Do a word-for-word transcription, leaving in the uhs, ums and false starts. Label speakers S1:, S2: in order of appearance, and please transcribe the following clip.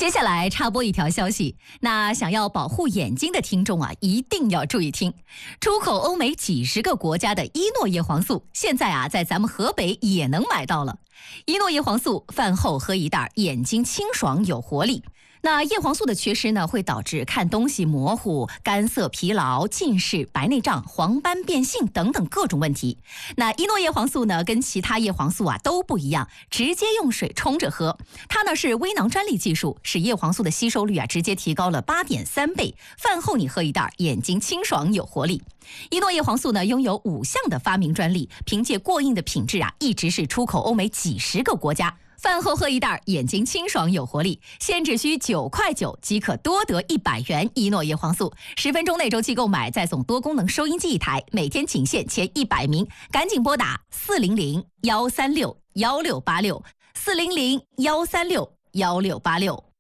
S1: 接下来插播一条消息，那想要保护眼睛的听众啊，一定要注意听。出口欧美几十个国家的伊诺叶黄素，现在啊，在咱们河北也能买到了。伊诺叶黄素饭后喝一袋，眼睛清爽有活力。那叶黄素的缺失呢，会导致看东西模糊、干涩、疲劳、近视、白内障、黄斑变性等等各种问题。那伊诺叶黄素呢，跟其他叶黄素啊都不一样，直接用水冲着喝。它呢是微囊专利技术，使叶黄素的吸收率啊直接提高了八点三倍。饭后你喝一袋，眼睛清爽有活力。伊诺叶黄素呢拥有五项的发明专利，凭借过硬的品质啊，一直是出口欧美几十个国家。饭后喝一袋，眼睛清爽有活力，现只需九块九即可多得一百元伊诺叶黄素。十分钟内周期购买，再送多功能收音机一台，每天仅限前一百名，赶紧拨打四零零幺三六幺六八六四零零幺三六幺六八六。